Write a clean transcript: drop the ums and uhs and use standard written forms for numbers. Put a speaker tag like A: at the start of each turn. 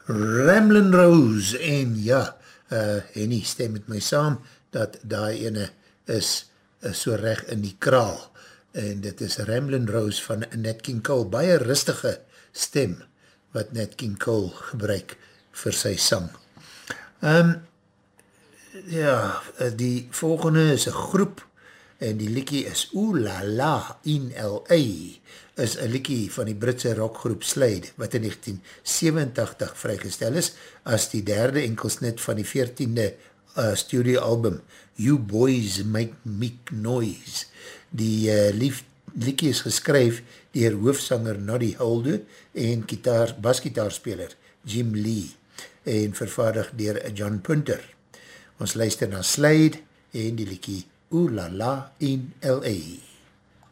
A: Ramblin' Rose, en ja, Henny stem met my saam, dat daai ene is so reg in die kraal, en dit is Ramblin' Rose van Nat King Cole, baie rustige stem, wat Nat King Cole gebruik vir sy sang. Ja, die volgende is een groep, en die liekie is Ooh La La in L.A. is een liekie van die Britse rockgroep Slade, wat in 1987 vrygestel is, as die derde enkelsnit van die 14de studioalbum You Boys Make Noise. Die liekie is geskryf dier hoofsanger Noddy Holder en basgitaarspeler Jim Lee en vervaardig dier John Punter. Ons luister na Slade en die liekie Ooh La La in L.A.